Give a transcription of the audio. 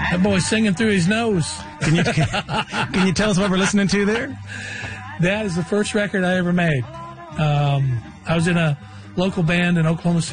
That boy's singing through his nose. Can you tell us what we're listening to there? That is the first record I ever made. I was in a local band in Oklahoma City.